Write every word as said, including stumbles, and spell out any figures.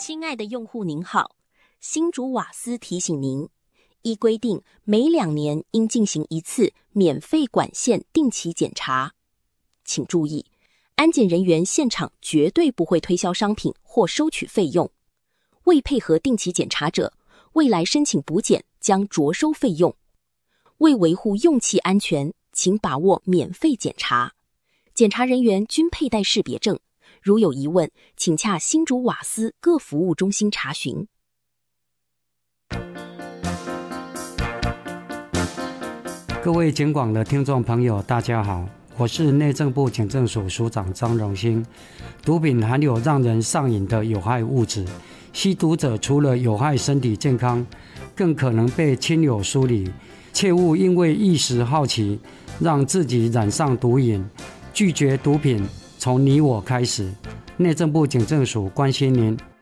亲爱的用户您好，新竹瓦斯提醒您，依规定每两年应进行一次免费管线定期检查。请注意，安检人员现场绝对不会推销商品或收取费用。未配合定期检查者，未来申请补检将酌收费用。为维护用气安全，请把握免费检查。检查人员均佩戴识别证，如有疑问，请洽新竹瓦斯各服务中心查询。 各位警广的听众朋友，大家好，我是内政部警政署署长张荣兴。毒品含有让人上瘾的有害物质，吸毒者除了有害身体健康，更可能被亲友疏离，切勿因为一时好奇，让自己染上毒瘾。拒绝毒品，从你我开始。内政部警政署关心您。